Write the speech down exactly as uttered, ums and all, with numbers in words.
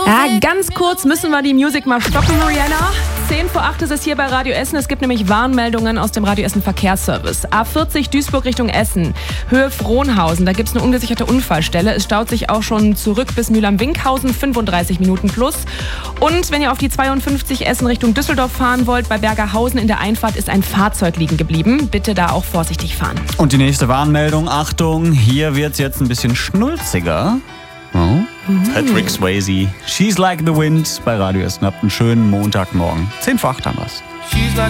Ja, ganz kurz müssen wir die Musik mal stoppen, Rihanna. zehn vor acht ist es hier bei Radio Essen. Es gibt nämlich Warnmeldungen aus dem Radio Essen Verkehrsservice. A vierzig Duisburg Richtung Essen, Höhe Frohnhausen. Da gibt es eine ungesicherte Unfallstelle. Es staut sich auch schon zurück bis Mülheim-Winkhausen, fünfunddreißig Minuten plus. Und wenn ihr auf die zweiundfünfzig Essen Richtung Düsseldorf fahren wollt, bei Bergerhausen in der Einfahrt ist ein Fahrzeug liegen geblieben. Bitte da auch vorsichtig fahren. Und die nächste Warnmeldung, Achtung, hier wird es jetzt ein bisschen schnulziger. Oh. Mhm. Patrick Swayze, She's Like the Wind bei Radio Essen. Habt einen schönen Montagmorgen. zehn vor acht haben wir's.